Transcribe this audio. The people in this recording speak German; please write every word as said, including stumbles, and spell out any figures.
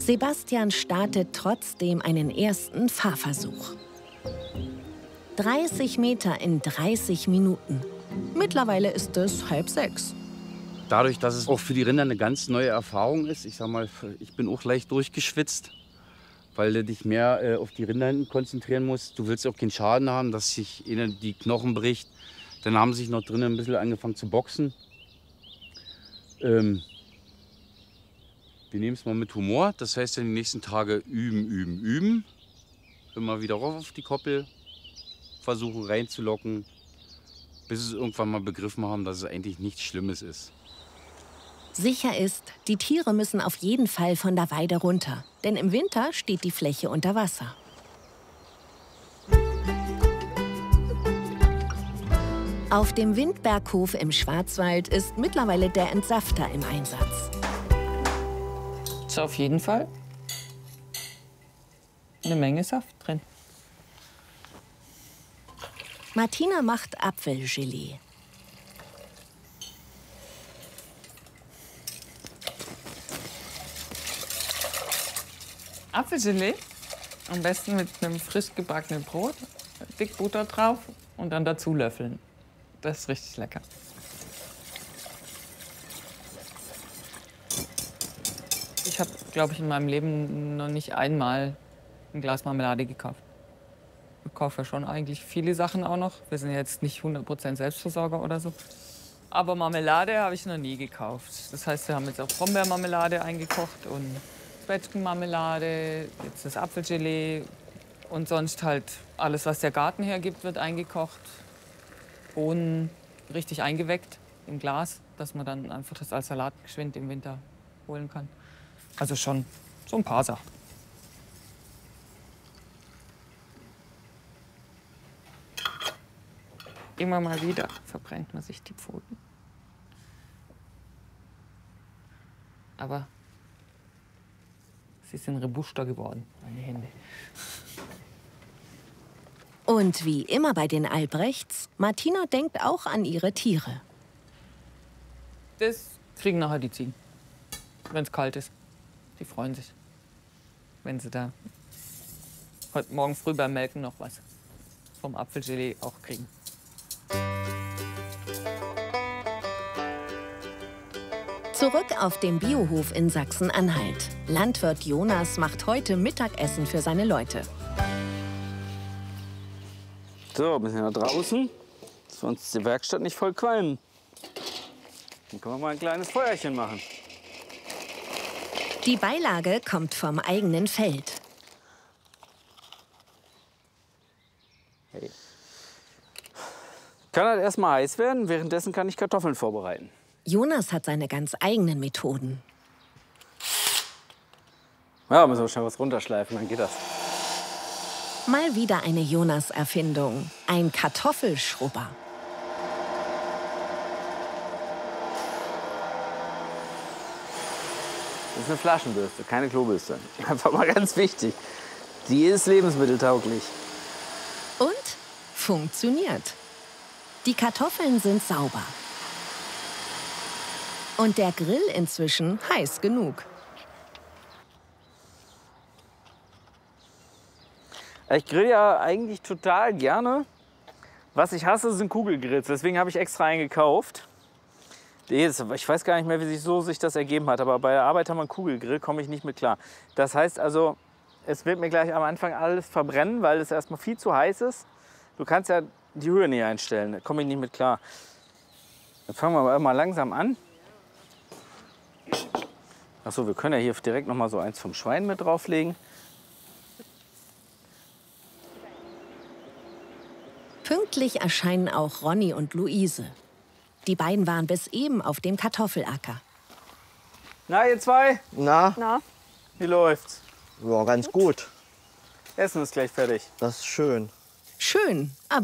Sebastian startet trotzdem einen ersten Fahrversuch. dreißig Meter in dreißig Minuten. Mittlerweile ist es halb sechs. Dadurch, dass es auch für die Rinder eine ganz neue Erfahrung ist, ich sag mal, ich bin auch leicht durchgeschwitzt, weil du dich mehr äh, auf die Rinder hinten konzentrieren musst. Du willst auch keinen Schaden haben, dass sich ihnen die Knochen bricht. Dann haben sich noch drinnen ein bisschen angefangen zu boxen. Ähm, wir nehmen es mal mit Humor. Das heißt, in den nächsten Tagen üben, üben, üben. Immer wieder rauf auf die Koppel, versuchen reinzulocken, bis es irgendwann mal begriffen haben, dass es eigentlich nichts Schlimmes ist. Sicher ist, die Tiere müssen auf jeden Fall von der Weide runter, denn im Winter steht die Fläche unter Wasser. Auf dem Windberghof im Schwarzwald ist mittlerweile der Entsafter im Einsatz. Ist auf jeden Fall eine Menge Saft drin. Martina macht Apfelgelee. Apfelgelee, am besten mit einem frisch gebackenen Brot, dick Butter drauf und dann dazu löffeln. Das ist richtig lecker. Ich habe, glaube ich, in meinem Leben noch nicht einmal ein Glas Marmelade gekauft. Ich kaufe ja schon eigentlich viele Sachen auch noch. Wir sind jetzt nicht hundert Prozent Selbstversorger oder so. Aber Marmelade habe ich noch nie gekauft. Das heißt, wir haben jetzt auch Brombeermarmelade eingekocht und Zwetschgenmarmelade, jetzt das Apfelgelee und sonst halt alles, was der Garten hergibt, wird eingekocht. Bohnen richtig eingeweckt im Glas, dass man dann einfach das als Salat geschwind im Winter holen kann. Also schon so ein paar Sachen. Immer mal wieder verbrennt man sich die Pfoten. Aber sie sind robuster geworden, meine Hände. Und wie immer bei den Albrechts, Martina denkt auch an ihre Tiere. Das kriegen nachher die Ziegen, wenn es kalt ist. Die freuen sich, wenn sie da heute Morgen früh beim Melken noch was vom Apfelgelee auch kriegen. Zurück auf dem Biohof in Sachsen-Anhalt. Landwirt Jonas macht heute Mittagessen für seine Leute. So, ein bisschen nach draußen, dass wir uns die Werkstatt nicht voll qualmen. Dann können wir mal ein kleines Feuerchen machen. Die Beilage kommt vom eigenen Feld. Hey. Kann halt erst mal heiß werden, währenddessen kann ich Kartoffeln vorbereiten. Jonas hat seine ganz eigenen Methoden. Ja, müssen wir schnell was runterschleifen, dann geht das. Mal wieder eine Jonas-Erfindung. Ein Kartoffelschrubber. Das ist eine Flaschenbürste, keine Klobürste. Einfach mal ganz wichtig. Die ist lebensmitteltauglich. Und funktioniert. Die Kartoffeln sind sauber. Und der Grill inzwischen heiß genug. Ich grill ja eigentlich total gerne. Was ich hasse, sind Kugelgrills. Deswegen habe ich extra einen gekauft. Ich weiß gar nicht mehr, wie sich so sich das ergeben hat. Aber bei der Arbeit haben wir einen Kugelgrill, komme ich nicht mit klar. Das heißt also, es wird mir gleich am Anfang alles verbrennen, weil es erstmal viel zu heiß ist. Du kannst ja die Höhe nicht einstellen. Da komme ich nicht mit klar. Dann fangen wir mal langsam an. Achso, wir können ja hier direkt noch mal so eins vom Schwein mit drauflegen. Pünktlich erscheinen auch Ronny und Luise. Die beiden waren bis eben auf dem Kartoffelacker. Na, ihr zwei? Na? Na? Wie läuft's? Ja, ganz gut. Essen ist gleich fertig. Das ist schön. Schön, aber